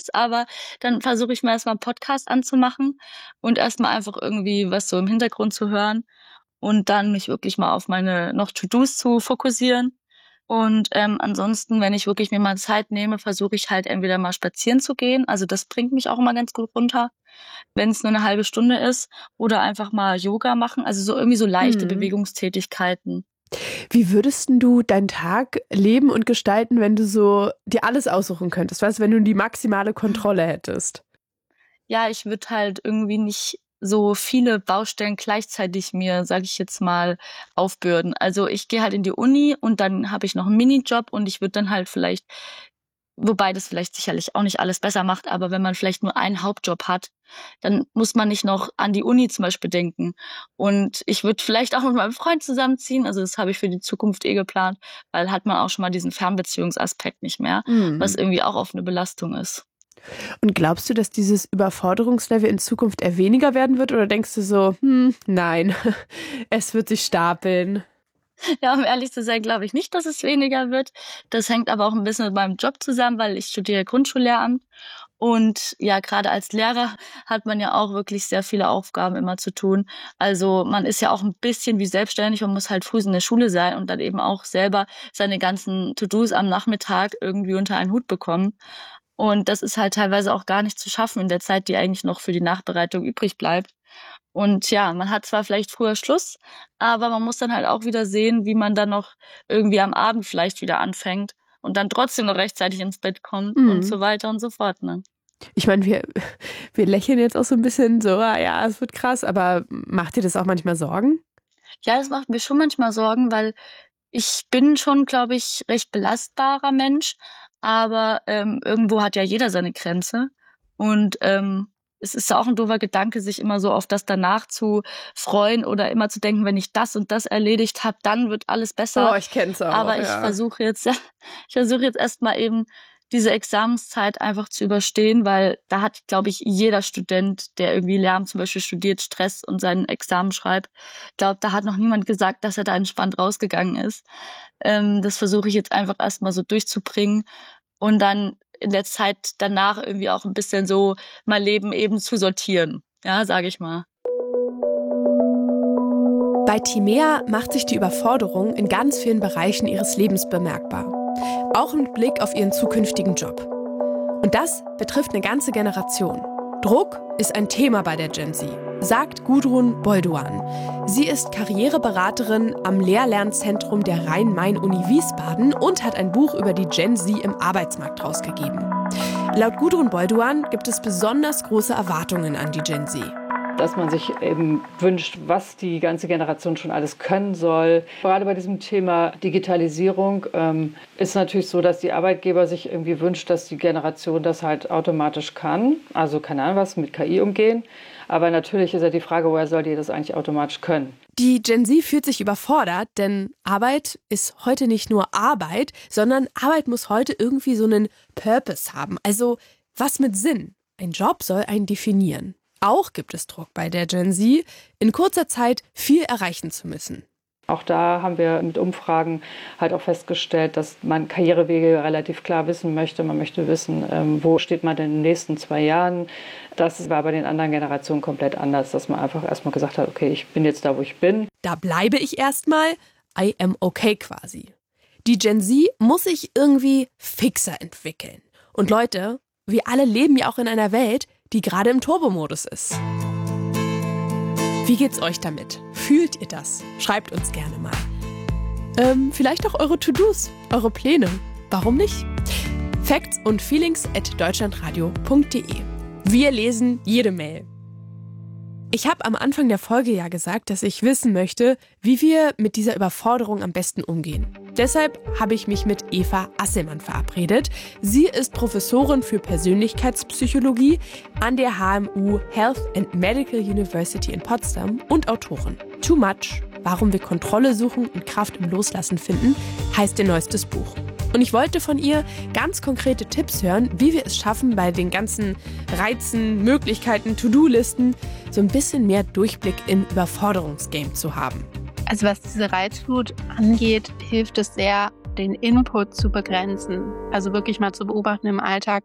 To-Dos, aber dann versuche ich mir erstmal einen Podcast anzumachen und erstmal einfach irgendwie was so im Hintergrund zu hören und dann mich wirklich mal auf meine noch To-Dos zu fokussieren. Und ansonsten, wenn ich wirklich mir mal Zeit nehme, versuche ich halt entweder mal spazieren zu gehen. Also das bringt mich auch immer ganz gut runter, wenn es nur eine halbe Stunde ist. Oder einfach mal Yoga machen. Also so irgendwie so leichte Bewegungstätigkeiten. Wie würdest denn du deinen Tag leben und gestalten, wenn du so dir alles aussuchen könntest? Weißt du, wenn du die maximale Kontrolle hättest? Ja, ich würde halt irgendwie nicht so viele Baustellen gleichzeitig mir, sage ich jetzt mal, aufbürden. Also ich gehe halt in die Uni und dann habe ich noch einen Minijob und ich würde dann halt vielleicht, wobei das vielleicht sicherlich auch nicht alles besser macht, aber wenn man vielleicht nur einen Hauptjob hat, dann muss man nicht noch an die Uni zum Beispiel denken. Und ich würde vielleicht auch mit meinem Freund zusammenziehen, also das habe ich für die Zukunft geplant, weil hat man auch schon mal diesen Fernbeziehungsaspekt nicht mehr, was irgendwie auch oft eine Belastung ist. Und glaubst du, dass dieses Überforderungslevel in Zukunft eher weniger werden wird? Oder denkst du so, nein, es wird sich stapeln? Ja, um ehrlich zu sein, glaube ich nicht, dass es weniger wird. Das hängt aber auch ein bisschen mit meinem Job zusammen, weil ich studiere Grundschullehramt. Und ja, gerade als Lehrer hat man ja auch wirklich sehr viele Aufgaben immer zu tun. Also man ist ja auch ein bisschen wie selbstständig und muss halt früh in der Schule sein und dann eben auch selber seine ganzen To-Dos am Nachmittag irgendwie unter einen Hut bekommen. Und das ist halt teilweise auch gar nicht zu schaffen in der Zeit, die eigentlich noch für die Nachbereitung übrig bleibt. Und ja, man hat zwar vielleicht früher Schluss, aber man muss dann halt auch wieder sehen, wie man dann noch irgendwie am Abend vielleicht wieder anfängt und dann trotzdem noch rechtzeitig ins Bett kommt und so weiter und so fort. Ne? Ich meine, wir lächeln jetzt auch so ein bisschen so, ja, es wird krass, aber macht dir das auch manchmal Sorgen? Ja, das macht mir schon manchmal Sorgen, weil ich bin schon, glaube ich, recht belastbarer Mensch, aber irgendwo hat ja jeder seine Grenze. Und es ist ja auch ein doofer Gedanke, sich immer so auf das danach zu freuen oder immer zu denken, wenn ich das und das erledigt habe, dann wird alles besser. Oh, ich kenn's auch. Aber ich versuche jetzt erstmal eben diese Examenszeit einfach zu überstehen, weil da hat, glaube ich, jeder Student, der irgendwie Lehramt zum Beispiel studiert, Stress und sein Examen schreibt. Ich glaube, da hat noch niemand gesagt, dass er da entspannt rausgegangen ist. Das versuche ich jetzt einfach erstmal so durchzubringen und dann in der Zeit danach irgendwie auch ein bisschen so mein Leben eben zu sortieren. Ja, sage ich mal. Bei Timea macht sich die Überforderung in ganz vielen Bereichen ihres Lebens bemerkbar. Auch mit Blick auf ihren zukünftigen Job. Und das betrifft eine ganze Generation. Druck ist ein Thema bei der Gen Z, sagt Gudrun Bolduan. Sie ist Karriereberaterin am Lehr-Lernzentrum der Rhein-Main-Uni Wiesbaden und hat ein Buch über die Gen Z im Arbeitsmarkt rausgegeben. Laut Gudrun Bolduan gibt es besonders große Erwartungen an die Gen Z. Dass man sich eben wünscht, was die ganze Generation schon alles können soll. Gerade bei diesem Thema Digitalisierung ist natürlich so, dass die Arbeitgeber sich irgendwie wünscht, dass die Generation das halt automatisch kann. Also keine Ahnung was, mit KI umgehen. Aber natürlich ist ja die Frage, woher soll die das eigentlich automatisch können? Die Gen Z fühlt sich überfordert, denn Arbeit ist heute nicht nur Arbeit, sondern Arbeit muss heute irgendwie so einen Purpose haben. Also was mit Sinn. Ein Job soll einen definieren. Auch gibt es Druck bei der Gen Z, in kurzer Zeit viel erreichen zu müssen. Auch da haben wir mit Umfragen halt auch festgestellt, dass man Karrierewege relativ klar wissen möchte. Man möchte wissen, wo steht man in den nächsten 2 Jahren. Das war bei den anderen Generationen komplett anders, dass man einfach erstmal gesagt hat, okay, ich bin jetzt da, wo ich bin. Da bleibe ich erstmal, I am okay quasi. Die Gen Z muss sich irgendwie fixer entwickeln. Und Leute, wir alle leben ja auch in einer Welt, die gerade im Turbomodus ist. Wie geht's euch damit? Fühlt ihr das? Schreibt uns gerne mal. Vielleicht auch eure To-Dos, eure Pläne. Warum nicht? Facts und Feelings@deutschlandradio.de. Wir lesen jede Mail. Ich habe am Anfang der Folge ja gesagt, dass ich wissen möchte, wie wir mit dieser Überforderung am besten umgehen. Deshalb habe ich mich mit Eva Asselmann verabredet. Sie ist Professorin für Persönlichkeitspsychologie an der HMU Health and Medical University in Potsdam und Autorin. Too Much, warum wir Kontrolle suchen und Kraft im Loslassen finden, heißt ihr neuestes Buch. Und ich wollte von ihr ganz konkrete Tipps hören, wie wir es schaffen, bei den ganzen Reizen, Möglichkeiten, To-Do-Listen so ein bisschen mehr Durchblick im Überforderungsgame zu haben. Also was diese Reizflut angeht, hilft es sehr, den Input zu begrenzen. Also wirklich mal zu beobachten im Alltag,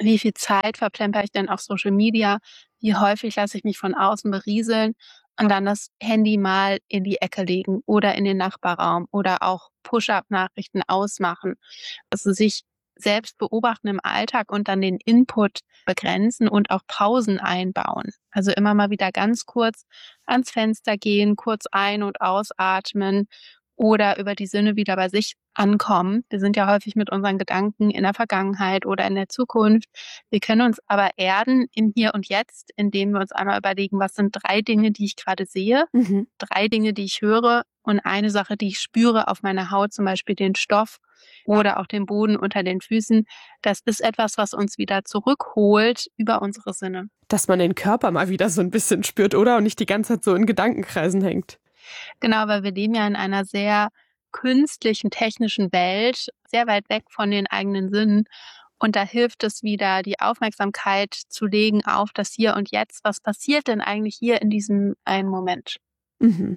Wie viel Zeit verplemper ich denn auf Social Media? Wie häufig lasse ich mich von außen berieseln und dann das Handy mal in die Ecke legen oder in den Nachbarraum oder auch Push-up-Nachrichten ausmachen. Also sich selbst beobachten im Alltag und dann den Input begrenzen und auch Pausen einbauen. Also immer mal wieder ganz kurz ans Fenster gehen, kurz ein- und ausatmen oder über die Sinne wieder bei sich ankommen. Wir sind ja häufig mit unseren Gedanken in der Vergangenheit oder in der Zukunft. Wir können uns aber erden im Hier und Jetzt, indem wir uns einmal überlegen, was sind 3 Dinge, die ich gerade sehe, 3 Dinge, die ich höre und eine Sache, die ich spüre auf meiner Haut, zum Beispiel den Stoff oder auch den Boden unter den Füßen. Das ist etwas, was uns wieder zurückholt über unsere Sinne. Dass man den Körper mal wieder so ein bisschen spürt, oder? Und nicht die ganze Zeit so in Gedankenkreisen hängt. Genau, weil wir leben ja in einer sehr künstlichen, technischen Welt, sehr weit weg von den eigenen Sinnen. Und da hilft es wieder, die Aufmerksamkeit zu legen auf das Hier und Jetzt. Was passiert denn eigentlich hier in diesem einen Moment? Mhm.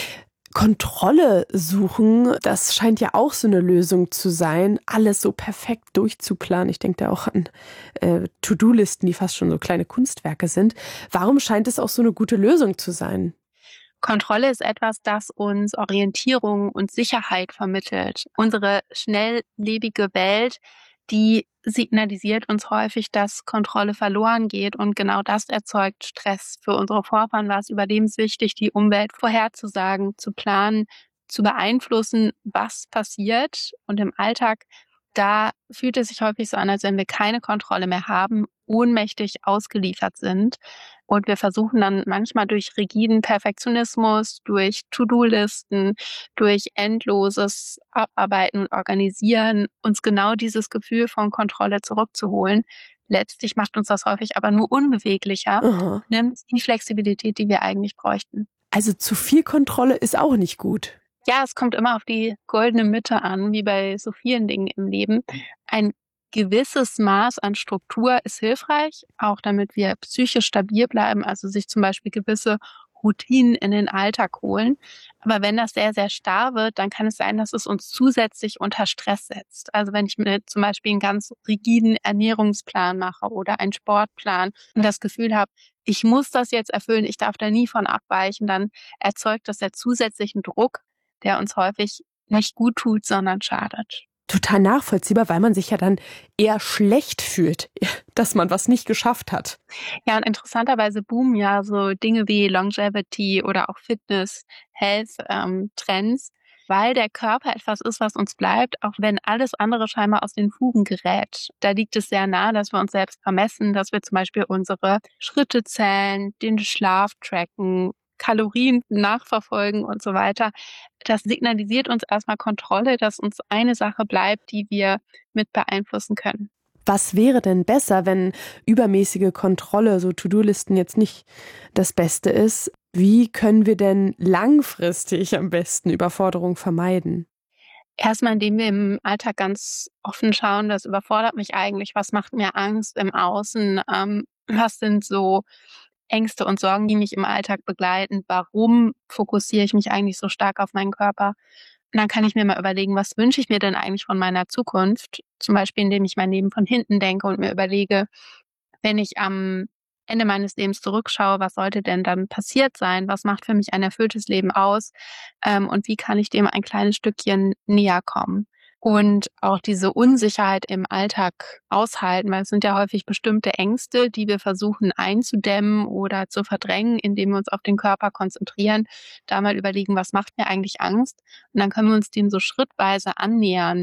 Kontrolle suchen, das scheint ja auch so eine Lösung zu sein, alles so perfekt durchzuplanen. Ich denke da auch an To-Do-Listen, die fast schon so kleine Kunstwerke sind. Warum scheint es auch so eine gute Lösung zu sein? Kontrolle ist etwas, das uns Orientierung und Sicherheit vermittelt. Unsere schnelllebige Welt, die signalisiert uns häufig, dass Kontrolle verloren geht. Und genau das erzeugt Stress. Für unsere Vorfahren war es überlebenswichtig, die Umwelt vorherzusagen, zu planen, zu beeinflussen, was passiert. Und im Alltag, da fühlt es sich häufig so an, als wenn wir keine Kontrolle mehr haben, ohnmächtig ausgeliefert sind. Und wir versuchen dann manchmal durch rigiden Perfektionismus, durch To-Do-Listen, durch endloses Abarbeiten und Organisieren, uns genau dieses Gefühl von Kontrolle zurückzuholen. Letztlich macht uns das häufig aber nur unbeweglicher, Aha. nimmt die Flexibilität, die wir eigentlich bräuchten. Also zu viel Kontrolle ist auch nicht gut. Ja, es kommt immer auf die goldene Mitte an, wie bei so vielen Dingen im Leben. Ein gewisses Maß an Struktur ist hilfreich, auch damit wir psychisch stabil bleiben, also sich zum Beispiel gewisse Routinen in den Alltag holen. Aber wenn das sehr, sehr starr wird, dann kann es sein, dass es uns zusätzlich unter Stress setzt. Also wenn ich mir zum Beispiel einen ganz rigiden Ernährungsplan mache oder einen Sportplan und das Gefühl habe, ich muss das jetzt erfüllen, ich darf da nie von abweichen, dann erzeugt das ja zusätzlichen Druck, der uns häufig nicht gut tut, sondern schadet. Total nachvollziehbar, weil man sich ja dann eher schlecht fühlt, dass man was nicht geschafft hat. Ja, und interessanterweise boomen ja so Dinge wie Longevity oder auch Fitness, Health, Trends, weil der Körper etwas ist, was uns bleibt, auch wenn alles andere scheinbar aus den Fugen gerät. Da liegt es sehr nahe, dass wir uns selbst vermessen, dass wir zum Beispiel unsere Schritte zählen, den Schlaf tracken, Kalorien nachverfolgen und so weiter. Das signalisiert uns erstmal Kontrolle, dass uns eine Sache bleibt, die wir mit beeinflussen können. Was wäre denn besser, wenn übermäßige Kontrolle, so To-Do-Listen jetzt nicht das Beste ist? Wie können wir denn langfristig am besten Überforderung vermeiden? Erstmal, indem wir im Alltag ganz offen schauen, das überfordert mich eigentlich, was macht mir Angst im Außen, was sind so Ängste und Sorgen, die mich im Alltag begleiten, warum fokussiere ich mich eigentlich so stark auf meinen Körper? Und dann kann ich mir mal überlegen, was wünsche ich mir denn eigentlich von meiner Zukunft? Zum Beispiel, indem ich mein Leben von hinten denke und mir überlege, wenn ich am Ende meines Lebens zurückschaue, was sollte denn dann passiert sein? Was macht für mich ein erfülltes Leben aus? Und wie kann ich dem ein kleines Stückchen näher kommen? Und auch diese Unsicherheit im Alltag aushalten, weil es sind ja häufig bestimmte Ängste, die wir versuchen einzudämmen oder zu verdrängen, indem wir uns auf den Körper konzentrieren, da mal überlegen, was macht mir eigentlich Angst? Und dann können wir uns dem so schrittweise annähern,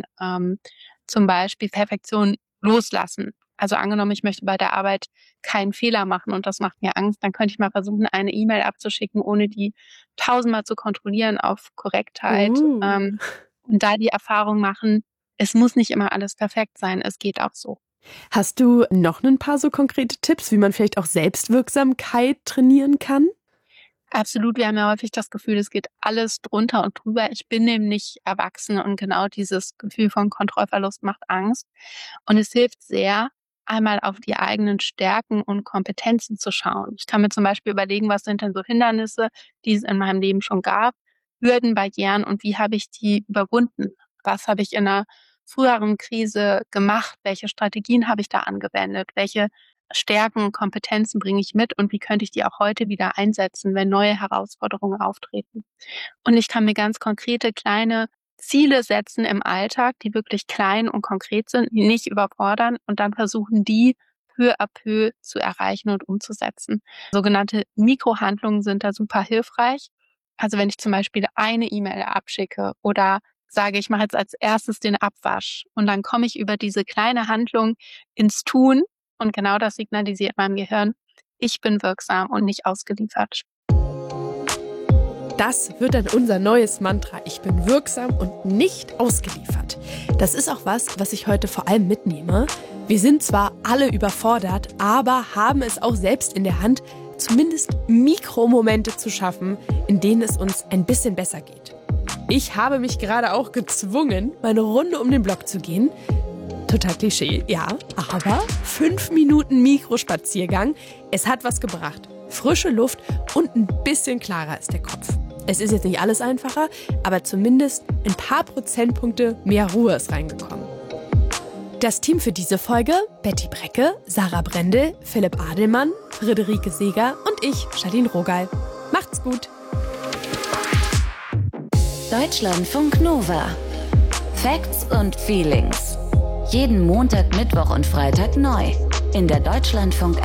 zum Beispiel Perfektion loslassen. Also angenommen, ich möchte bei der Arbeit keinen Fehler machen und das macht mir Angst, dann könnte ich mal versuchen, eine E-Mail abzuschicken, ohne die tausendmal zu kontrollieren auf Korrektheit. Und da die Erfahrung machen, es muss nicht immer alles perfekt sein, es geht auch so. Hast du noch ein paar so konkrete Tipps, wie man vielleicht auch Selbstwirksamkeit trainieren kann? Absolut, wir haben ja häufig das Gefühl, es geht alles drunter und drüber. Ich bin nämlich erwachsen und genau dieses Gefühl von Kontrollverlust macht Angst. Und es hilft sehr, einmal auf die eigenen Stärken und Kompetenzen zu schauen. Ich kann mir zum Beispiel überlegen, was sind denn so Hindernisse, die es in meinem Leben schon gab, Hürden, Barrieren und wie habe ich die überwunden? Was habe ich in einer früheren Krise gemacht? Welche Strategien habe ich da angewendet? Welche Stärken, Kompetenzen bringe ich mit und wie könnte ich die auch heute wieder einsetzen, wenn neue Herausforderungen auftreten? Und ich kann mir ganz konkrete kleine Ziele setzen im Alltag, die wirklich klein und konkret sind, die nicht überfordern und dann versuchen, die peu à peu zu erreichen und umzusetzen. Sogenannte Mikrohandlungen sind da super hilfreich. Also wenn ich zum Beispiel eine E-Mail abschicke oder sage, ich mache jetzt als erstes den Abwasch und dann komme ich über diese kleine Handlung ins Tun und genau das signalisiert meinem Gehirn, ich bin wirksam und nicht ausgeliefert. Das wird dann unser neues Mantra. Ich bin wirksam und nicht ausgeliefert. Das ist auch was ich heute vor allem mitnehme. Wir sind zwar alle überfordert, aber haben es auch selbst in der Hand, zumindest Mikromomente zu schaffen, in denen es uns ein bisschen besser geht. Ich habe mich gerade auch gezwungen, meine Runde um den Block zu gehen. Total Klischee, ja, aber 5 Minuten Mikrospaziergang. Es hat was gebracht. Frische Luft und ein bisschen klarer ist der Kopf. Es ist jetzt nicht alles einfacher, aber zumindest ein paar Prozentpunkte mehr Ruhe ist reingekommen. Das Team für diese Folge: Betty Brecke, Sarah Brendel, Philipp Adelmann, Friederike Seeger und ich, Charlene Rogal. Macht's gut! Deutschlandfunk Nova. Facts und Feelings. Jeden Montag, Mittwoch und Freitag neu. In der Deutschlandfunk